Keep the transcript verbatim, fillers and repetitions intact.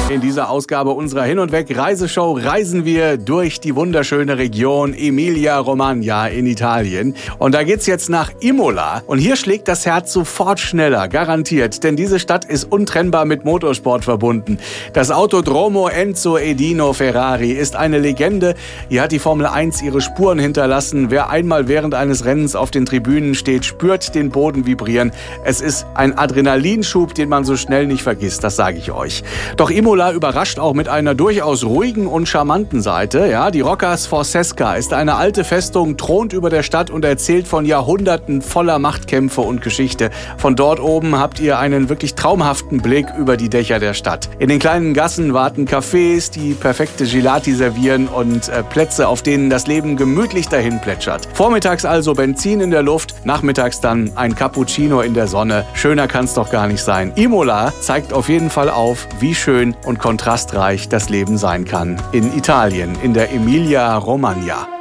In dieser Ausgabe unserer Hin- und Weg-Reiseshow reisen wir durch die wunderschöne Region Emilia-Romagna in Italien. Und da geht's jetzt nach Imola. Und hier schlägt das Herz sofort schneller, garantiert. Denn diese Stadt ist untrennbar mit Motorsport verbunden. Das Autodromo Enzo Edino Ferrari ist eine Legende. Hier hat die Formel eins ihre Spuren hinterlassen. Wer einmal während eines Rennens auf den Tribünen steht, spürt den Boden vibrieren. Es ist ein Adrenalinschub, den man so schnell nicht vergisst, das sage ich euch. Doch Imola überrascht auch mit einer durchaus ruhigen und charmanten Seite. Ja, die Rocca Sforzesca ist eine alte Festung, thront über der Stadt und erzählt von Jahrhunderten voller Machtkämpfe und Geschichte. Von dort oben habt ihr einen wirklich traumhaften Blick über die Dächer der Stadt. In den kleinen Gassen warten Cafés, die perfekte Gelati servieren und äh, Plätze, auf denen das Leben gemütlich dahin plätschert. Vormittags also Benzin in der Luft, nachmittags dann ein Cappuccino in der Sonne. Schöner kann's doch gar nicht sein. Imola zeigt auf jeden Fall auf, wie schön und kontrastreich das Leben sein kann in Italien, in der Emilia-Romagna.